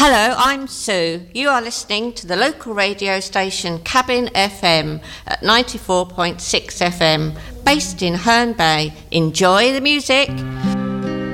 Hello, I'm Sue. You are listening to the local radio station Cabin FM at 94.6 FM, based in Herne Bay. Enjoy the music.